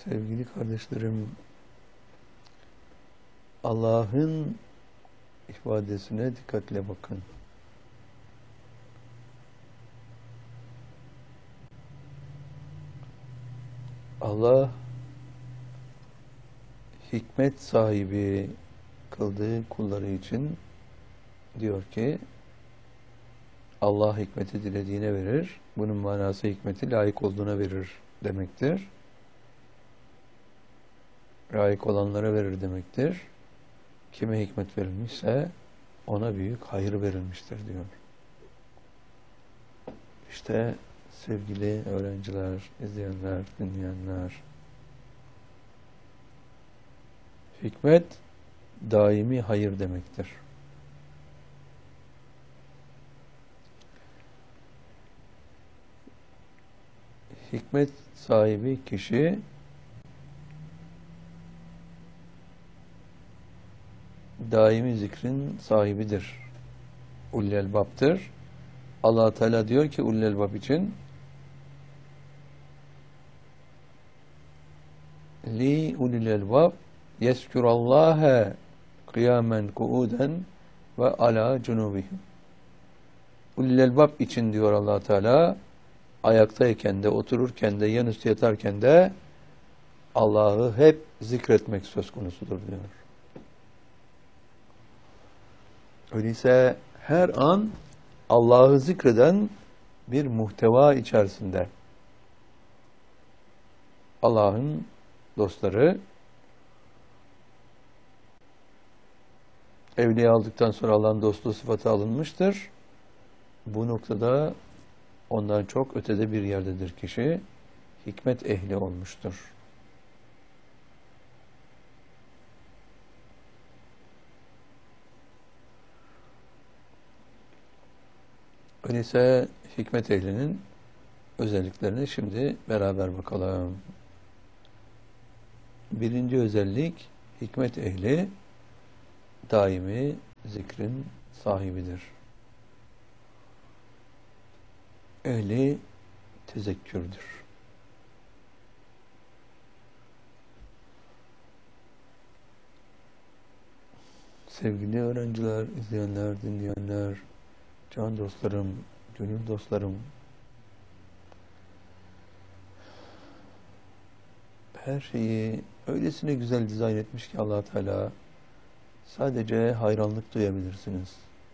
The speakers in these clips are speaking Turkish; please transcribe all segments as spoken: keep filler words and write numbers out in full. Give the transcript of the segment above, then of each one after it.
Sevgili kardeşlerim, Allah'ın ifadesine dikkatle bakın. Allah hikmet sahibi kıldığı kulları için diyor ki Allah hikmeti dilediğine verir. Bunun manası hikmeti layık olduğuna verir demektir. Layık olanlara verir demektir. Kime hikmet verilmişse ona büyük hayır verilmiştir diyor. İşte sevgili öğrenciler, izleyenler, dinleyenler, hikmet daimi hayır demektir. Hikmet sahibi kişi daimi zikrin sahibidir. Ulul elbaptır. Allah Teala diyor ki ulul elbap için li ulul elbab yezkurallâhe kıyamen kuuden ve ala cunubihim. Ulul elbab için diyor Allah Teala ayaktayken de, otururken de, yanüstü yatarken de Allah'ı hep zikretmek söz konusudur diyor. Öyleyse her an Allah'ı zikreden bir muhteva içerisinde Allah'ın dostları evliya aldıktan sonra Allah'ın dostluğu sıfatı alınmıştır. Bu noktada ondan çok ötede bir yerdedir kişi. Hikmet ehli olmuştur. Öyleyse hikmet ehlinin özelliklerini şimdi beraber bakalım. Birinci özellik, hikmet ehli daimi zikrin sahibidir. Ehli tezekkürdür. Sevgili öğrenciler, izleyenler, dinleyenler, can dostlarım, gönül dostlarım, her şeyi öylesine güzel dizayn etmiş ki Allah Teala sadece hayranlık duyabilirsiniz.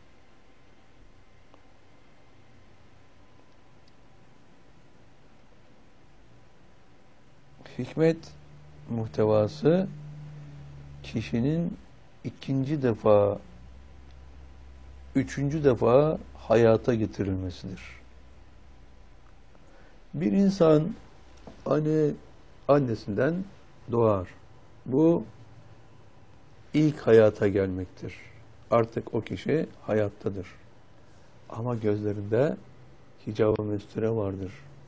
Hikmet muhtevası kişinin ikinci defa, üçüncü defa hayata getirilmesidir. Bir insan anne annesinden doğar. Bu ilk hayata gelmektir. Artık o kişi hayattadır. Ama gözlerinde hicab-ı mesture vardır.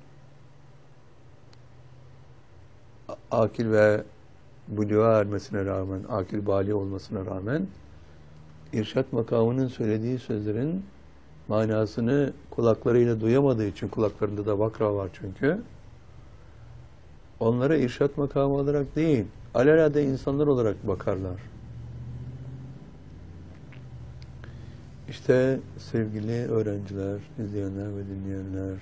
Akil ve buluğa ermesine rağmen, akil bali olmasına rağmen irşat makamının söylediği sözlerin manasını kulaklarıyla duyamadığı için, kulaklarında da vakra var çünkü, onlara irşat makamı olarak değil, alelade insanlar olarak bakarlar. İşte sevgili öğrenciler, izleyenler ve dinleyenler,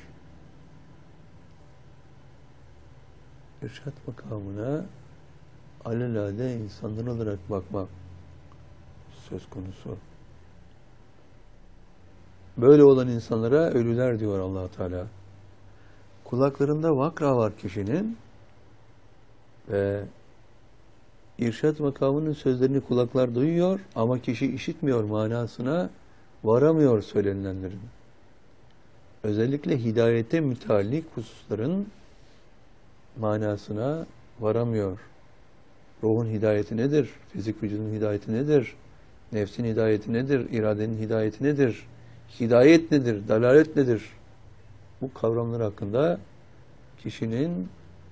irşat makamına alelade insanlar olarak bakmak söz konusu. Böyle olan insanlara ölüler diyor Allah Teala. Kulaklarında vakra var kişinin ve irşat makamının sözlerini kulaklar duyuyor ama kişi işitmiyor, manasına varamıyor söylenilenlerin. Özellikle hidayete müteallik hususların manasına varamıyor. Ruhun hidayeti nedir? Fizik vücudun hidayeti nedir? Nefsin hidayeti nedir? İradenin hidayeti nedir? Hidayet nedir? Dalalet nedir? Bu kavramlar hakkında kişinin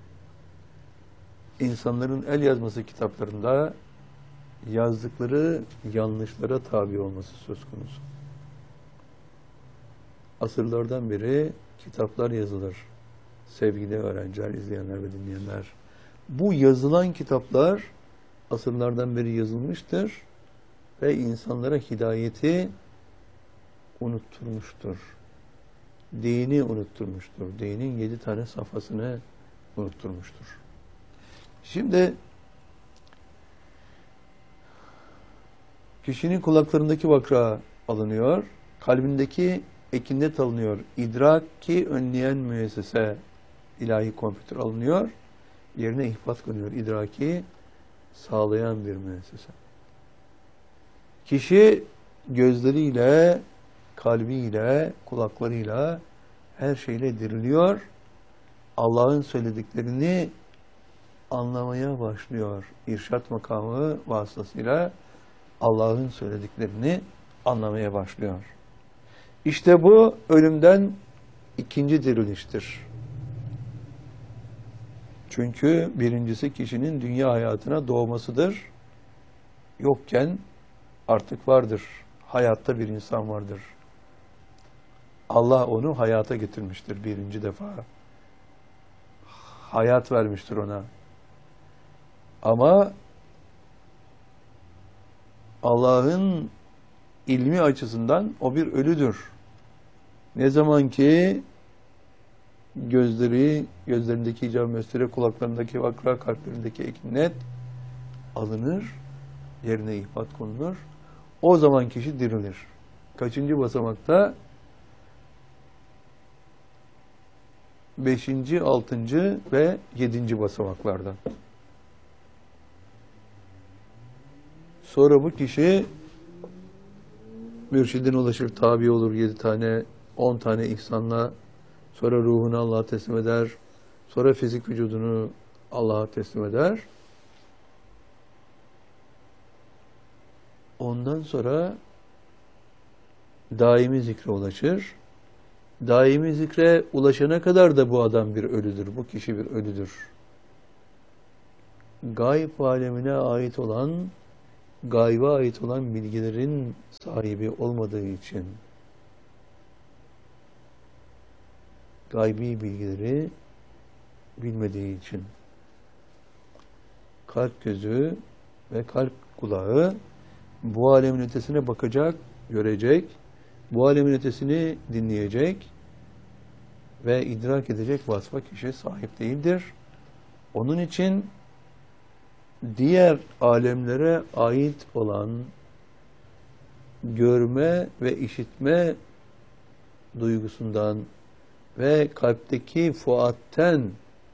insanların el yazması kitaplarında yazdıkları yanlışlara tabi olması söz konusu. Asırlardan beri kitaplar yazılır. Sevgili öğrenciler, izleyenler ve dinleyenler. Bu yazılan kitaplar asırlardan beri yazılmıştır ve insanlara hidayeti unutturmuştur. Dini unutturmuştur. Dinin yedi tane safhasını unutturmuştur. Şimdi kişinin kulaklarındaki vakra alınıyor, kalbindeki ekinnet alınıyor, idraki önleyen müessese, ilahi kompütür alınıyor, yerine ihbat konuyor, idraki sağlayan bir müessese. Kişi gözleriyle, kalbiyle, kulaklarıyla, her şeyle diriliyor, Allah'ın söylediklerini anlamaya başlıyor. İrşad makamı vasıtasıyla Allah'ın söylediklerini anlamaya başlıyor. İşte bu ölümden ikinci diriliştir. Çünkü birincisi kişinin dünya hayatına doğmasıdır. Yokken artık vardır. Hayatta bir insan vardır. Allah onu hayata getirmiştir birinci defa. Hayat vermiştir ona. Ama Allah'ın ilmi açısından o bir ölüdür. Ne zaman ki gözleri, gözlerindeki icab mestere, kulaklarındaki vakra, kalplerindeki ekinnet alınır, yerine ihbat konulur. O zaman kişi dirilir. Kaçıncı basamakta? Beşinci, altıncı ve yedinci basamaklarda. Sonra bu kişi mürşidine ulaşır, tabi olur yedi tane, on tane ihsanla. Sonra ruhunu Allah'a teslim eder. Sonra fizik vücudunu Allah'a teslim eder. Ondan sonra daimi zikre ulaşır. Daimi zikre ulaşana kadar da bu adam bir ölüdür. Bu kişi bir ölüdür. Gayb alemine ait olan, gayba ait olan bilgilerin sahibi olmadığı için, gaybi bilgileri bilmediği için, kalp gözü ve kalp kulağı bu alemin ötesine bakacak, görecek, bu alemin ötesini dinleyecek ve idrak edecek vasfa kişi sahip değildir. Onun için diğer alemlere ait olan görme ve işitme duygusundan ve kalpteki fuatten,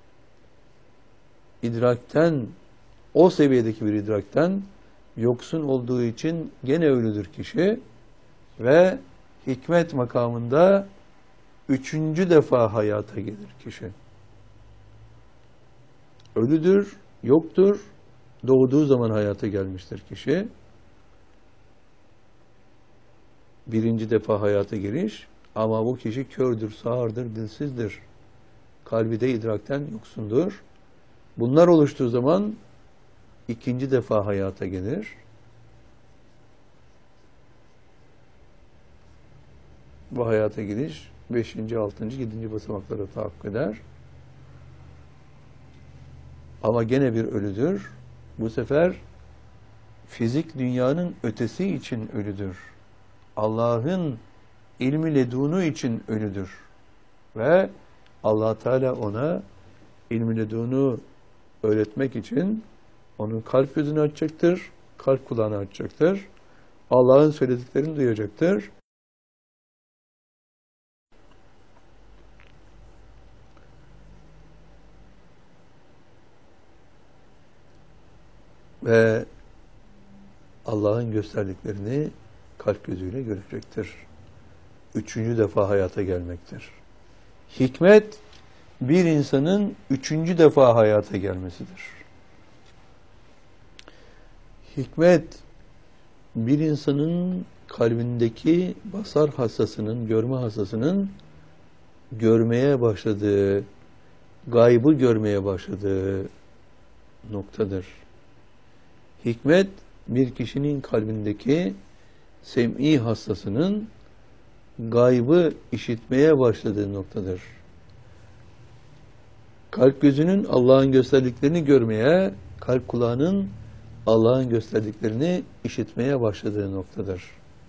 idrakten, o seviyedeki bir idrakten yoksun olduğu için gene ölüdür kişi ve hikmet makamında üçüncü defa hayata gelir kişi. Ölüdür, yoktur, doğduğu zaman hayata gelmiştir kişi. Birinci defa hayata giriş, ama bu kişi kördür, sağırdır, dilsizdir. Kalbi de idrakten yoksundur. Bunlar oluştuğu zaman ikinci defa hayata gelir. Bu hayata giriş beşinci, altıncı, yedinci basamakları tahakkuk eder. Ama gene bir ölüdür. Bu sefer fizik dünyanın ötesi için ölüdür. Allah'ın ilmi ledunu için ölüdür. Ve Allah Teala ona ilmi ledunu öğretmek için onun kalp gözünü açacaktır, kalp kulağını açacaktır. Allah'ın söylediklerini duyacaktır. Ve Allah'ın gösterdiklerini kalp gözüyle görecektir. Üçüncü defa hayata gelmektir. Hikmet, bir insanın üçüncü defa hayata gelmesidir. Hikmet, bir insanın kalbindeki basar hassasının, görme hassasının görmeye başladığı, gaybı görmeye başladığı noktadır. Hikmet, bir kişinin kalbindeki sem'i hassasının gaybı işitmeye başladığı noktadır. kalp gözünün Allah'ın gösterdiklerini görmeye, kalp kulağının Allah'ın gösterdiklerini işitmeye başladığı noktadır.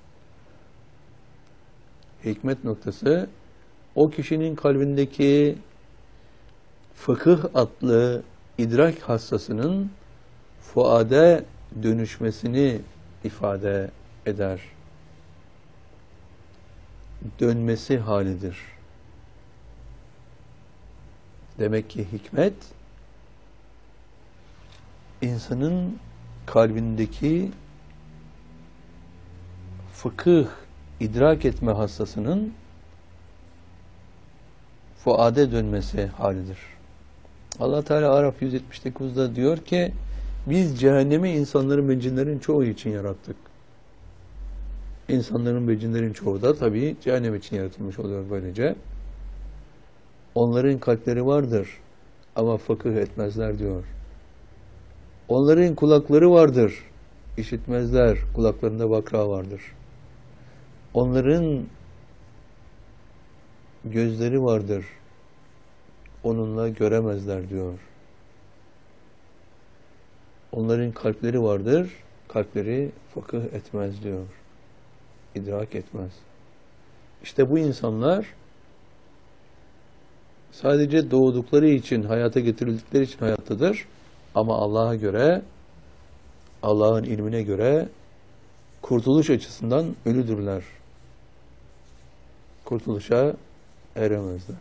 Hikmet noktası, o kişinin kalbindeki fıkıh adlı idrak hassasının fuade dönüşmesini ifade eder. Dönmesi halidir. Demek ki hikmet, insanın kalbindeki fıkıh, idrak etme hassasının fuade dönmesi halidir. Allah Teala Araf yüz yetmiş dokuzda diyor ki, biz cehennemi insanların ve cinlerin çoğu için yarattık. İnsanların ve cinlerin çoğu da tabii cehennem için yaratılmış oluyor böylece. Onların kalpleri vardır ama fıkıh etmezler diyor. Onların kulakları vardır, işitmezler, kulaklarında bakra vardır. Onların gözleri vardır, onunla göremezler diyor. Onların kalpleri vardır, kalpleri fıkıh etmez diyor. İdrak etmez. İşte bu insanlar sadece doğdukları için, hayata getirildikleri için hayattadır. Ama Allah'a göre, Allah'ın ilmine göre kurtuluş açısından ölüdürler. Kurtuluşa eremezler.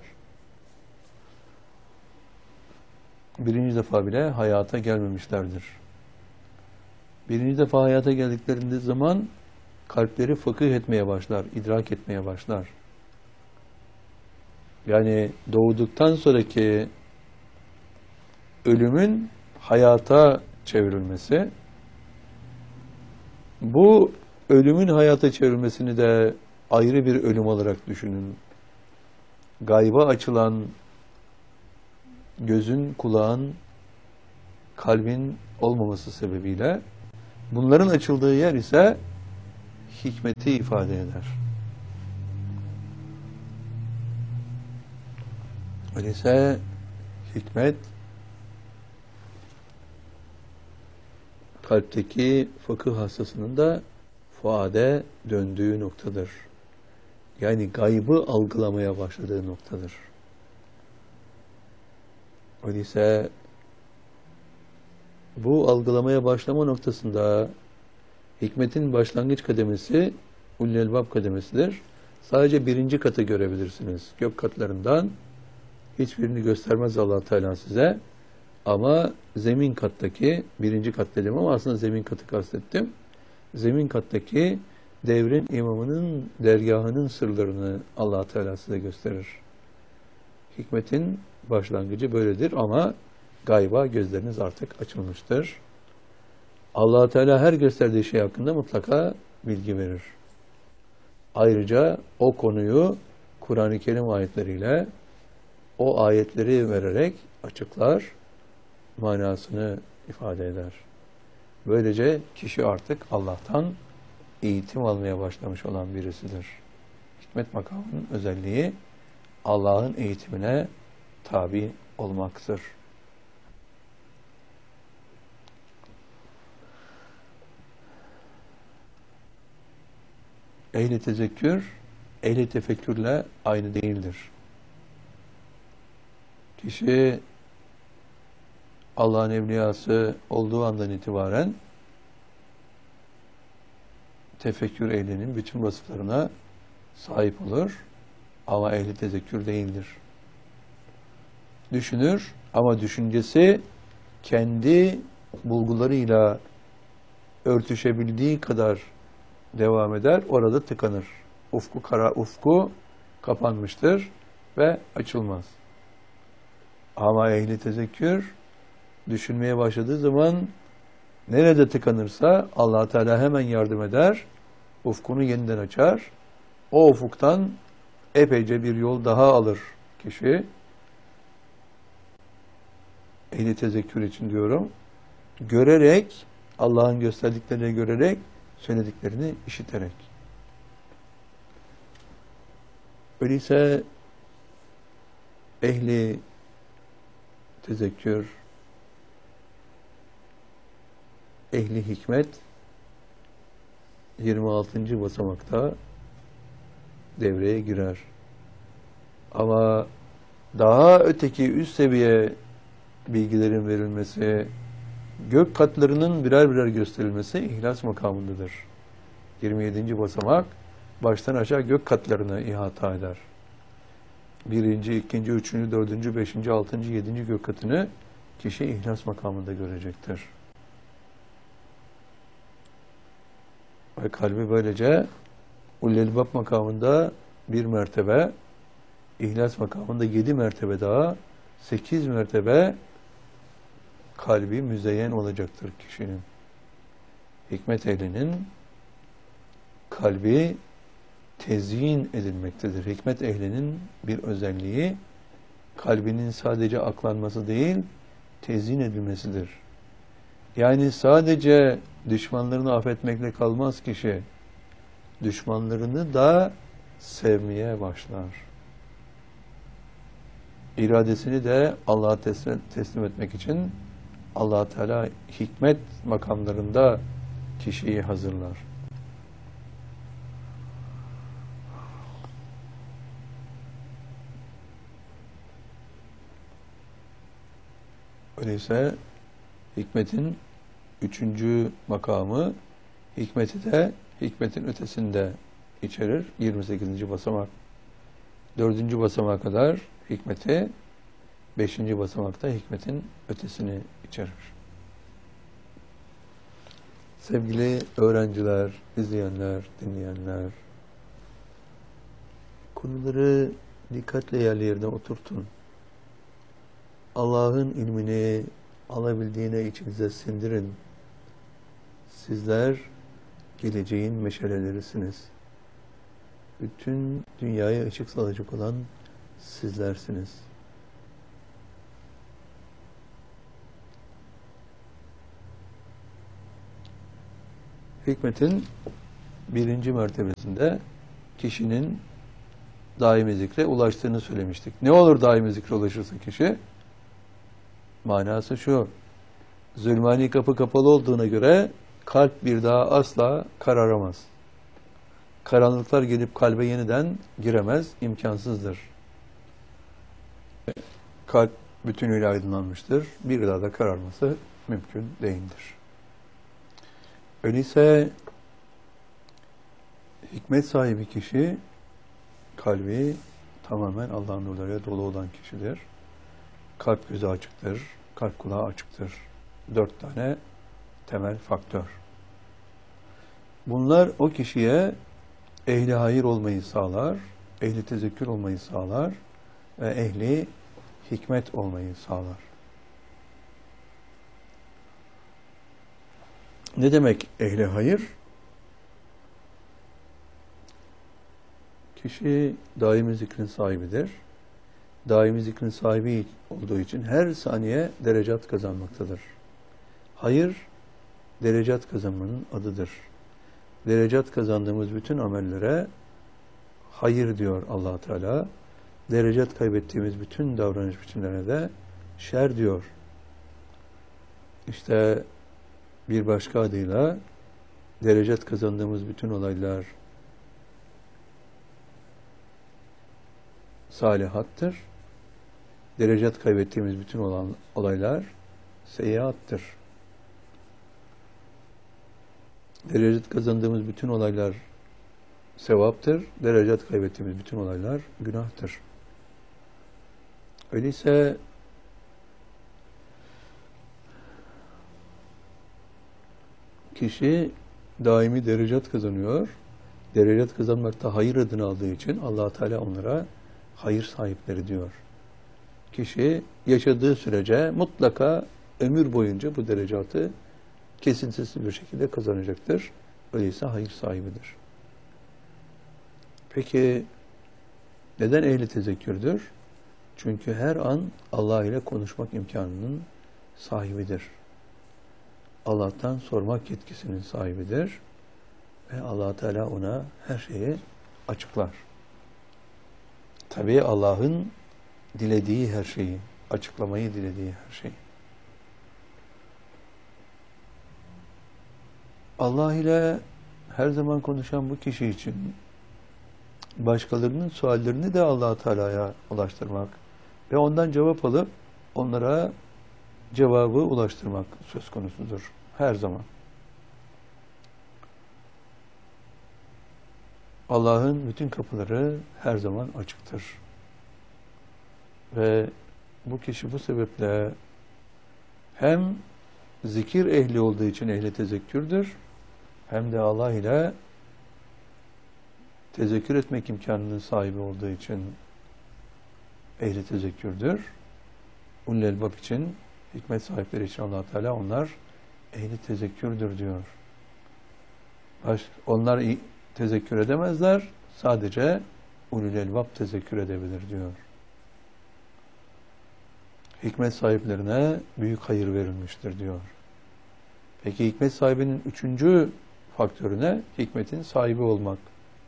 Birinci defa bile hayata gelmemişlerdir. Birinci defa hayata geldiklerinde zaman kalpleri fıkıh etmeye başlar, idrak etmeye başlar. Yani doğduktan sonraki ölümün hayata çevrilmesi, bu ölümün hayata çevrilmesini de ayrı bir ölüm olarak düşünün. Gayba açılan gözün, kulağın, kalbin olmaması sebebiyle bunların açıldığı yer ise hikmeti ifade eder. Öyleyse hikmet kalpteki fıkıh hassasının da fuade döndüğü noktadır. Yani gaybı algılamaya başladığı noktadır. Öyleyse bu algılamaya başlama noktasında hikmetin başlangıç kademesi Ulul Elbab kademesidir. Sadece birinci katı görebilirsiniz. Gök katlarından hiçbirini göstermez Allah Teala size. Ama zemin kattaki, birinci kat dedim ama aslında zemin katı kastettim. Zemin kattaki devrin imamının dergahının sırlarını Allah Teala size gösterir. Hikmetin başlangıcı böyledir ama gayba gözleriniz artık açılmıştır. Allah Teala her gösterdiği şey hakkında mutlaka bilgi verir. Ayrıca o konuyu Kur'an-ı Kerim ayetleriyle o ayetleri vererek açıklar, manasını ifade eder. Böylece kişi artık Allah'tan eğitim almaya başlamış olan birisidir. Hikmet makamının özelliği Allah'ın eğitimine tabi olmaktır. Ehli tezekkür, ehli tefekkürle aynı değildir. Kişi Allah'ın evliyası olduğu andan itibaren tefekkür ehlinin bütün vasıflarına sahip olur ama ehli tezekkür değildir. Düşünür ama düşüncesi kendi bulgularıyla örtüşebildiği kadar devam eder, orada tıkanır. Ufku kara, ufku kapanmıştır ve açılmaz. Ama ehli tezekkür düşünmeye başladığı zaman nerede tıkanırsa Allah Teala hemen yardım eder, ufkunu yeniden açar. O ufuktan epeyce bir yol daha alır kişi. Ehli tezekkür için diyorum. Görerek, Allah'ın gösterdiklerini görerek, söylediklerini işiterek. Öyleyse ehli tezekkür, ehli hikmet yirmi altıncı basamakta devreye girer. Ama daha öteki üst seviye bilgilerin verilmesi, gök katlarının birer birer gösterilmesi ihlas makamındadır. yirmi yedinci basamak baştan aşağı gök katlarını ihata eder. Birinci, ikinci, üçüncü, dördüncü, beşinci, altıncı, yedinci gök katını kişi ihlas makamında görecektir. Ve kalbi böylece Ulul-Elbab makamında bir mertebe, ihlas makamında yedi mertebe daha, sekiz mertebe kalbi müzeyyen olacaktır kişinin. Hikmet ehlinin kalbi tezyin edilmektedir. Hikmet ehlinin bir özelliği kalbinin sadece aklanması değil, tezyin edilmesidir. Yani sadece düşmanlarını affetmekle kalmaz kişi. Düşmanlarını da sevmeye başlar. İradesini de Allah'a teslim, teslim etmek için Allah Teala hikmet makamlarında kişiyi hazırlar. Öyleyse hikmetin üçüncü makamı hikmeti de hikmetin ötesinde içerir. yirmi sekizinci basamak. Dördüncü basamağa kadar hikmeti, beşinci basamakta hikmetin ötesini içerir. Sevgili öğrenciler, izleyenler, dinleyenler, konuları dikkatle yerli yerine oturtun. Allah'ın ilmini alabildiğine içinize sindirin. Sizler geleceğin meşalelerisiniz. Bütün dünyaya ışık salacak olan sizlersiniz. Hikmetin birinci mertebesinde kişinin daimi zikre ulaştığını söylemiştik. Ne olur daimi zikre ulaşırsa kişi? Manası şu: zulmani kapı kapalı olduğuna göre kalp bir daha asla kararamaz. Karanlıklar gelip kalbe yeniden giremez, imkansızdır. Kalp bütünüyle aydınlanmıştır. Bir daha da kararması mümkün değildir. Öyleyse hikmet sahibi kişi kalbi tamamen Allah'ın nurlarıyla dolu olan kişidir. Kalp gözü açıktır, kalp kulağı açıktır. Dört tane temel faktör. Bunlar o kişiye ehli hayır olmayı sağlar, ehli tezekkür olmayı sağlar ve ehli hikmet olmayı sağlar. Ne demek ehli hayır? Kişi daimi zikrin sahibidir. Daimi zikrin sahibi olduğu için her saniye derecat kazanmaktadır. Hayır, derecat kazanmanın adıdır. Derecat kazandığımız bütün amellere hayır diyor Allah Teala. Derecat kaybettiğimiz bütün davranış biçimlerine de şer diyor. İşte bir başka adıyla derecat kazandığımız bütün olaylar salihattır. Derecat kaybettiğimiz bütün olan olaylar seyyiattır. Derecat kazandığımız bütün olaylar sevaptır. Derecat kaybettiğimiz bütün olaylar günahtır. Öyleyse kişi daimi derecat kazanıyor. Derecat kazanmakta hayır adını aldığı için Allah Teala onlara hayır sahipleri diyor. Kişi yaşadığı sürece mutlaka ömür boyunca bu derecatı kesintisiz bir şekilde kazanacaktır. Öyleyse hayır sahibidir. Peki neden ehli tezekkürdür? Çünkü her an Allah ile konuşmak imkanının sahibidir. Allah'tan sormak yetkisinin sahibidir. Ve Allah Teala ona her şeyi açıklar. Tabii Allah'ın dilediği her şeyi. açıklamayı dilediği her şey. Allah ile her zaman konuşan bu kişi için başkalarının suallerini de Allah Teala'ya ulaştırmak ve ondan cevap alıp onlara cevabı ulaştırmak söz konusudur her zaman. Allah'ın bütün kapıları her zaman açıktır. Ve bu kişi bu sebeple hem zikir ehli olduğu için ehli tezekkürdür, hem de Allah ile tezekkür etmek imkanının sahibi olduğu için ehli tezekkürdür. Ulul elbab için, hikmet sahipleri için Allah Teala onlar ehli tezekkürdür diyor. Baş, onlar tezekkür edemezler, sadece ulul elbab tezekkür edebilir diyor. Hikmet sahiplerine büyük hayır verilmiştir diyor. Peki hikmet sahibinin üçüncü faktörüne hikmetin sahibi olmak.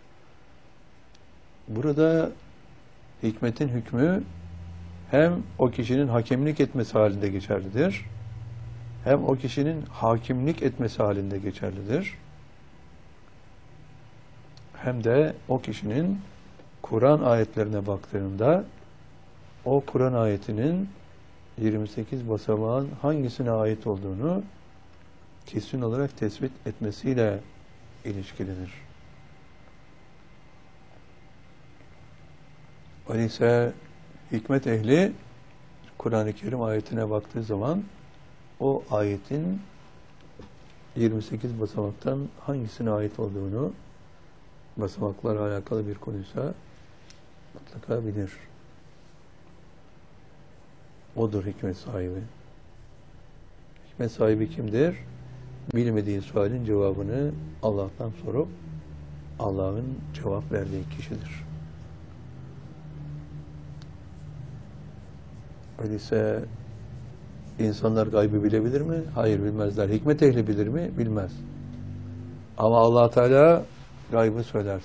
Burada hikmetin hükmü hem o kişinin hakemlik etmesi halinde geçerlidir, hem o kişinin hakimlik etmesi halinde geçerlidir, hem de o kişinin Kur'an ayetlerine baktığında o Kur'an ayetinin yirmi sekiz basamağın hangisine ait olduğunu kesin olarak tespit etmesiyle ilişkilidir. Öyleyse hikmet ehli Kur'an-ı Kerim ayetine baktığı zaman o ayetin yirmi sekiz basamaktan hangisine ait olduğunu, basamaklarla alakalı bir konuysa mutlaka bilir. Odur hikmet sahibi. Hikmet sahibi kimdir? Bilmediği sualin cevabını Allah'tan sorup Allah'ın cevap verdiği kişidir. Öyleyse insanlar gaybı bilebilir mi? Hayır, bilmezler. Hikmet ehli bilir mi? Bilmez. Ama Allah Teala gaybı söyler.